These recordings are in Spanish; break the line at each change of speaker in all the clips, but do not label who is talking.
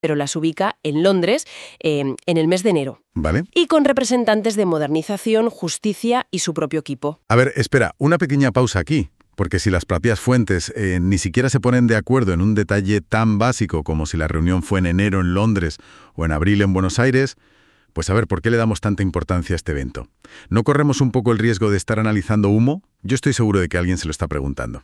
pero las ubica en Londres en el mes de enero.
¿Vale?
Y con representantes de modernización, justicia y su propio equipo.
A ver, espera, una pequeña pausa aquí. Porque si las propias fuentes ni siquiera se ponen de acuerdo en un detalle tan básico como si la reunión fue en enero en Londres o en abril en Buenos Aires, pues a ver, ¿por qué le damos tanta importancia a este evento? ¿No corremos un poco el riesgo de estar analizando humo? Yo estoy seguro de que alguien se lo está preguntando.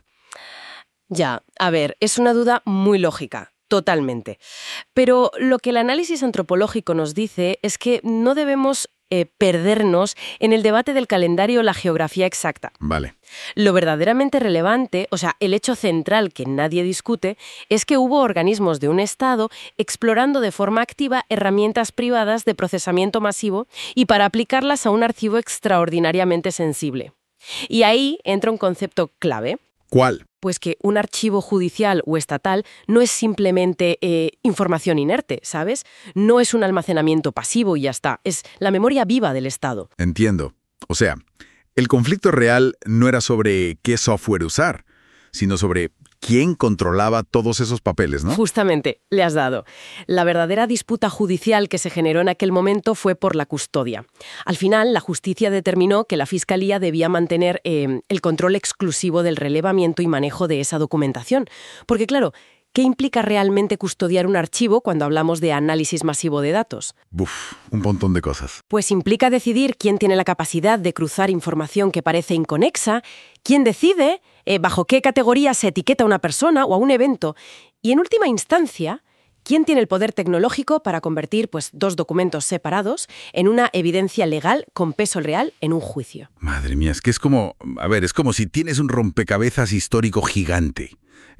Ya, a ver, es una duda muy lógica. Totalmente. Pero lo que el análisis antropológico nos dice es que no debemos perdernos en el debate del calendario o la geografía exacta.
Vale.
Lo verdaderamente relevante, o sea, el hecho central que nadie discute, es que hubo organismos de un Estado explorando de forma activa herramientas privadas de procesamiento masivo y para aplicarlas a un archivo extraordinariamente sensible. Y ahí entra un concepto clave.
¿Cuál?
Pues que un archivo judicial o estatal no es simplemente información inerte, ¿sabes? No es un almacenamiento pasivo y ya está. Es la memoria viva del Estado.
Entiendo. O sea, el conflicto real no era sobre qué software usar, sino sobre quién controlaba todos esos papeles, ¿no?
Justamente, le has dado. La verdadera disputa judicial que se generó en aquel momento fue por la custodia. Al final, la justicia determinó que la Fiscalía debía mantener el control exclusivo del relevamiento y manejo de esa documentación. Porque, claro, ¿qué implica realmente custodiar un archivo cuando hablamos de análisis masivo de datos?
Un montón de cosas.
Pues implica decidir quién tiene la capacidad de cruzar información que parece inconexa, quién decide bajo qué categoría se etiqueta a una persona o a un evento, y en última instancia, quién tiene el poder tecnológico para convertir dos documentos separados en una evidencia legal con peso real en un juicio.
Madre mía, es que es como si tienes un rompecabezas histórico gigante,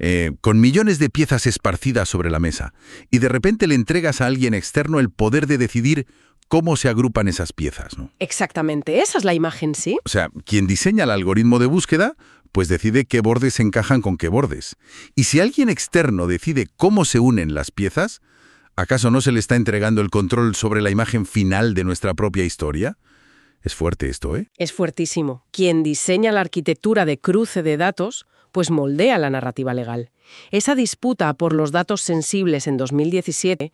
con millones de piezas esparcidas sobre la mesa, y de repente le entregas a alguien externo el poder de decidir cómo se agrupan esas piezas, ¿no?
Exactamente, esa es la imagen, ¿sí?
O sea, quien diseña el algoritmo de búsqueda, pues decide qué bordes encajan con qué bordes. Y si alguien externo decide cómo se unen las piezas, ¿acaso no se le está entregando el control sobre la imagen final de nuestra propia historia? Es fuerte esto, ¿eh?
Es fuertísimo. Quien diseña la arquitectura de cruce de datos, pues moldea la narrativa legal. Esa disputa por los datos sensibles en 2017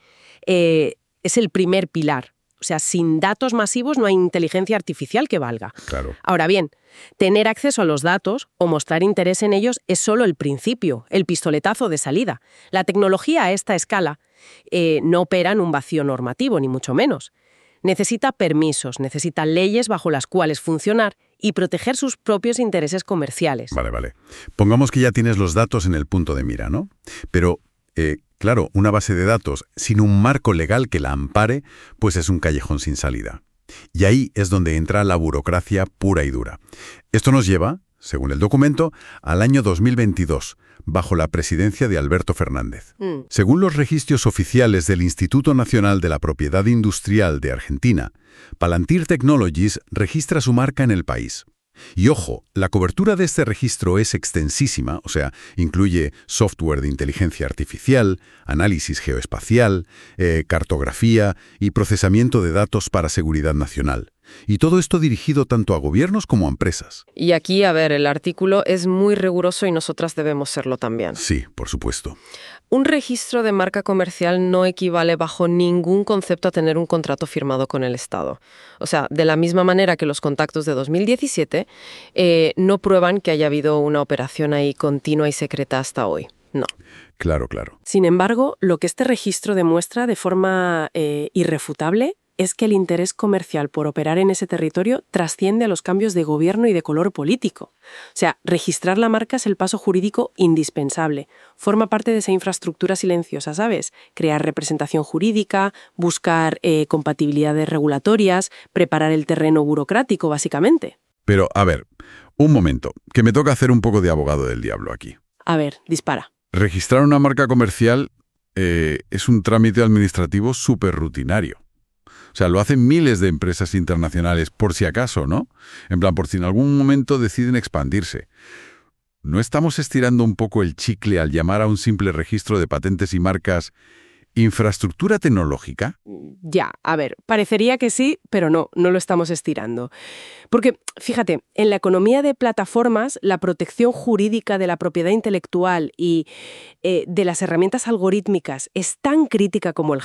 es el primer pilar. O sea, sin datos masivos no hay inteligencia artificial que valga.
Claro.
Ahora bien, tener acceso a los datos o mostrar interés en ellos es solo el principio, el pistoletazo de salida. La tecnología a esta escala no opera en un vacío normativo, ni mucho menos. Necesita permisos, necesita leyes bajo las cuales funcionar y proteger sus propios intereses comerciales.
Vale. Pongamos que ya tienes los datos en el punto de mira, ¿no? Pero, claro, una base de datos sin un marco legal que la ampare, pues es un callejón sin salida. Y ahí es donde entra la burocracia pura y dura. Esto nos lleva, según el documento, al año 2022, bajo la presidencia de Alberto Fernández. Según los registros oficiales del Instituto Nacional de la Propiedad Industrial de Argentina, Palantir Technologies registra su marca en el país. Y ojo, la cobertura de este registro es extensísima, o sea, incluye software de inteligencia artificial, análisis geoespacial, cartografía y procesamiento de datos para seguridad nacional. Y todo esto dirigido tanto a gobiernos como a empresas.
Y aquí, a ver, el artículo es muy riguroso y nosotras debemos serlo también.
Sí, por supuesto.
Un registro de marca comercial no equivale bajo ningún concepto a tener un contrato firmado con el Estado. O sea, de la misma manera que los contactos de 2017 no prueban que haya habido una operación ahí continua y secreta hasta hoy. No.
Claro.
Sin embargo, lo que este registro demuestra de forma irrefutable es que el interés comercial por operar en ese territorio trasciende a los cambios de gobierno y de color político. O sea, registrar la marca es el paso jurídico indispensable. Forma parte de esa infraestructura silenciosa, ¿sabes? Crear representación jurídica, buscar compatibilidades regulatorias, preparar el terreno burocrático, básicamente.
Pero, a ver, un momento, que me toca hacer un poco de abogado del diablo aquí.
A ver, dispara.
Registrar una marca comercial es un trámite administrativo súper rutinario. O sea, lo hacen miles de empresas internacionales, por si acaso, ¿no? En plan, por si en algún momento deciden expandirse. ¿No estamos estirando un poco el chicle al llamar a un simple registro de patentes y marcas ¿Infraestructura tecnológica?
Ya, a ver, parecería que sí, pero no lo estamos estirando. Porque, fíjate, en la economía de plataformas, la protección jurídica de la propiedad intelectual y de las herramientas algorítmicas es tan crítica como el